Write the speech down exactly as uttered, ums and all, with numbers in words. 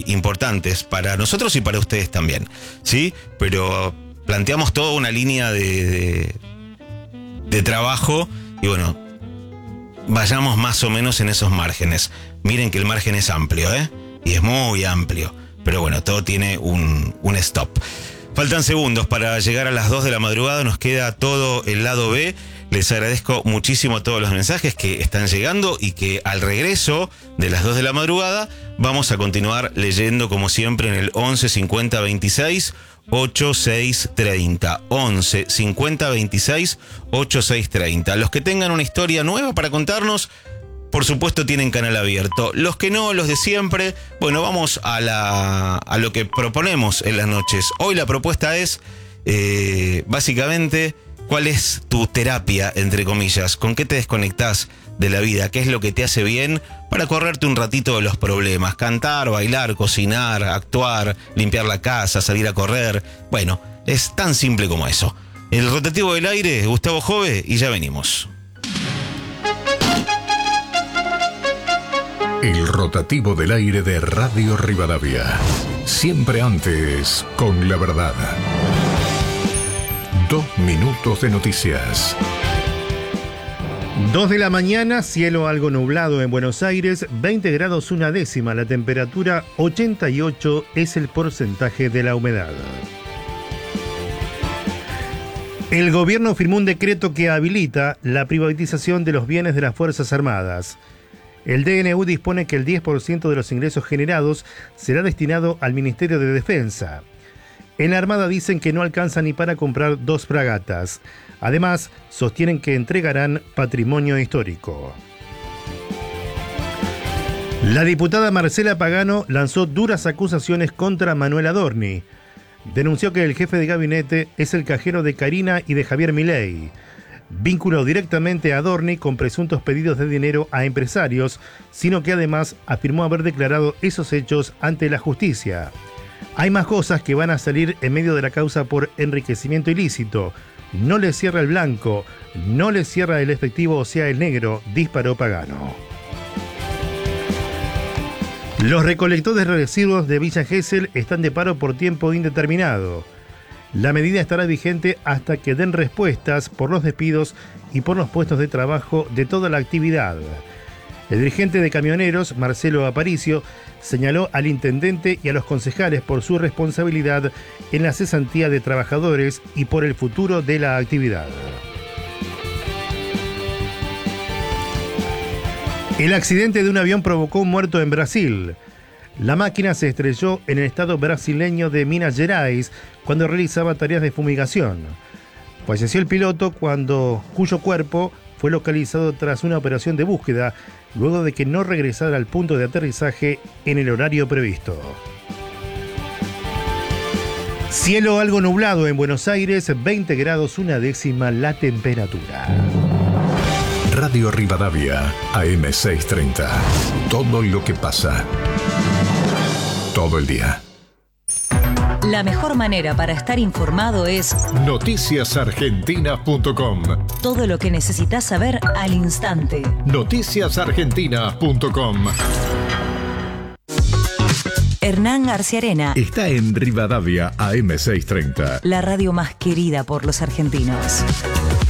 importantes para nosotros y para ustedes también, ¿sí? Pero planteamos toda una línea de, de, de trabajo y bueno, vayamos más o menos en esos márgenes. Miren que el margen es amplio, ¿eh? Y es muy amplio. Pero bueno, todo tiene un, un stop. Faltan segundos para llegar a las dos de la madrugada. Nos queda todo el lado B. Les agradezco muchísimo todos los mensajes que están llegando y que al regreso de las dos de la madrugada vamos a continuar leyendo como siempre en el once cincuenta veintiséis ochenta y seis treinta. once cincuenta veintiséis ochenta y seis treinta. Los que tengan una historia nueva para contarnos, por supuesto tienen canal abierto. Los que no, los de siempre, bueno, vamos a, la, a lo que proponemos en las noches. Hoy la propuesta es, eh, básicamente, ¿cuál es tu terapia, entre comillas? ¿Con qué te desconectás de la vida? ¿Qué es lo que te hace bien para correrte un ratito de los problemas? Cantar, bailar, cocinar, actuar, limpiar la casa, salir a correr. Bueno, es tan simple como eso. El rotativo del aire, Gustavo Jove, y ya venimos. El rotativo del aire de Radio Rivadavia. Siempre antes, con la verdad. Dos minutos de noticias. Dos de la mañana, cielo algo nublado en Buenos Aires, veinte grados una décima, la temperatura ochenta y ocho es el porcentaje de la humedad. El gobierno firmó un decreto que habilita la privatización de los bienes de las Fuerzas Armadas. El D N U dispone que el diez por ciento de los ingresos generados será destinado al Ministerio de Defensa. En la Armada dicen que no alcanza ni para comprar dos fragatas. Además, sostienen que entregarán patrimonio histórico. La diputada Marcela Pagano lanzó duras acusaciones contra Manuel Adorni. Denunció que el jefe de gabinete es el cajero de Karina y de Javier Milei. Vinculó directamente a Adorni con presuntos pedidos de dinero a empresarios, sino que además afirmó haber declarado esos hechos ante la justicia. Hay más cosas que van a salir en medio de la causa por enriquecimiento ilícito. No le cierra el blanco, no le cierra el efectivo, o sea el negro, disparó Pagano. Los recolectores de residuos de Villa Gesell están de paro por tiempo indeterminado. La medida estará vigente hasta que den respuestas por los despidos y por los puestos de trabajo de toda la actividad. El dirigente de camioneros, Marcelo Aparicio, señaló al intendente y a los concejales por su responsabilidad en la cesantía de trabajadores y por el futuro de la actividad. El accidente de un avión provocó un muerto en Brasil. La máquina se estrelló en el estado brasileño de Minas Gerais cuando realizaba tareas de fumigación. Falleció el piloto cuando, cuyo cuerpo fue localizado tras una operación de búsqueda, luego de que no regresara al punto de aterrizaje en el horario previsto. Cielo algo nublado en Buenos Aires, veinte grados una décima la temperatura. Radio Rivadavia, A M seiscientos treinta. Todo lo que pasa. Todo el día. La mejor manera para estar informado es noticias argentinas punto com. Todo lo que necesitas saber al instante. noticias argentinas punto com. Hernán García Arena está en Rivadavia A M seiscientos treinta. La radio más querida por los argentinos.